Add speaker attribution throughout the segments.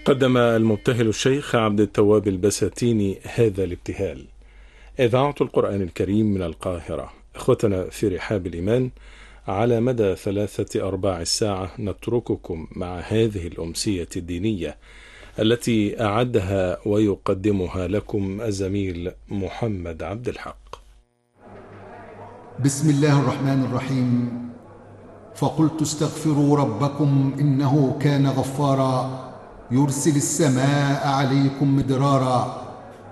Speaker 1: قدم المبتهل الشيخ عبد التواب البساتيني هذا الابتهال. إذاعة القرآن الكريم من القاهرة. إخوتنا في رحاب الإيمان، على مدى 3/4 الساعة نترككم مع هذه الأمسية الدينية التي أعدها ويقدمها لكم الزميل محمد عبد الحق.
Speaker 2: بسم الله الرحمن الرحيم. فقلت استغفروا ربكم إنه كان غفارا يرسل السماء عليكم مدرارا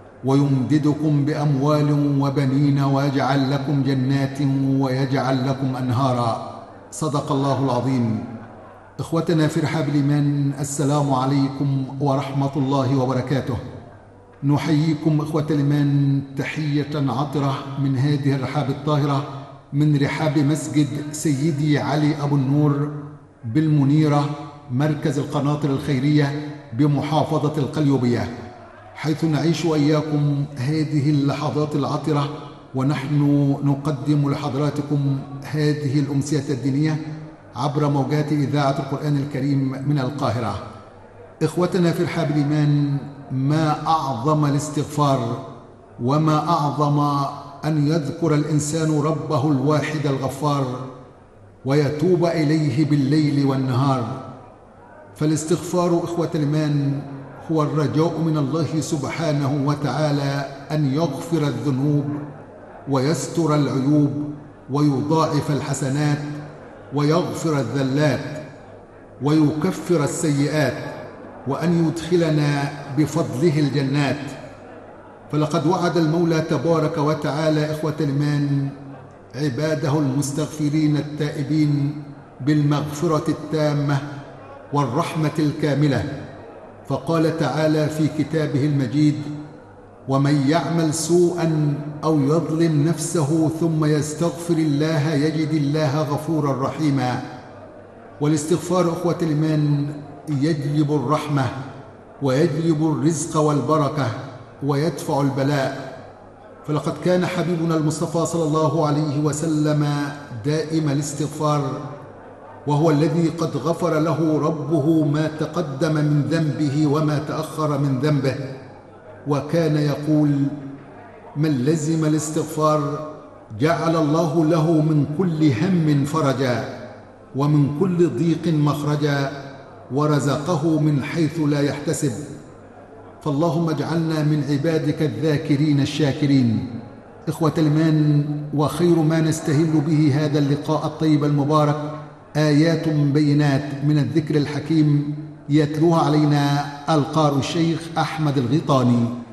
Speaker 2: ويمددكم بأموال وبنين ويجعل لكم جنات ويجعل لكم أنهارا. صدق الله العظيم. إخوتنا في رحاب الإيمان، السلام عليكم ورحمة الله وبركاته. نحييكم إخوة الإيمان تحية عطرة من هذه الرحاب الطاهرة، من رحاب مسجد سيدي علي أبو النور بالمنيرة، مركز القناطر الخيرية بمحافظة القليوبية، حيث نعيش وإياكم هذه اللحظات العطرة ونحن نقدم لحضراتكم هذه الأمسية الدينية عبر موجات إذاعة القرآن الكريم من القاهرة. إخوتنا في رحاب الإيمان، ما أعظم الاستغفار وما أعظم أن يذكر الإنسان ربه الواحد الغفار ويتوب إليه بالليل والنهار. فالاستغفار إخوة الإيمان هو الرجاء من الله سبحانه وتعالى أن يغفر الذنوب ويستر العيوب ويضاعف الحسنات ويغفر الذلات ويكفر السيئات وأن يدخلنا بفضله الجنات. فلقد وعد المولى تبارك وتعالى إخوة الإيمان عباده المستغفرين التائبين بالمغفرة التامة والرحمة الكاملة، فقال تعالى في كتابه المجيد: ومن يعمل سوءا أو يظلم نفسه ثم يستغفر الله يجد الله غفورا رحيما. والاستغفار أخوة الإيمان يجلب الرحمة ويجلب الرزق والبركة ويدفع البلاء. فلقد كان حبيبنا المصطفى صلى الله عليه وسلم دائم الاستغفار، وهو الذي قد غفر له ربه ما تقدم من ذنبه وما تأخر من ذنبه. وكان يقول: من لزم الاستغفار جعل الله له من كل هم فرجا ومن كل ضيق مخرجا ورزقه من حيث لا يحتسب. فاللهم اجعلنا من عبادك الذاكرين الشاكرين. إخوة الإيمان، وخير ما نستهل به هذا اللقاء الطيب المبارك آيات بينات من الذكر الحكيم يتلوها علينا القارئ الشيخ أحمد الغيطاني،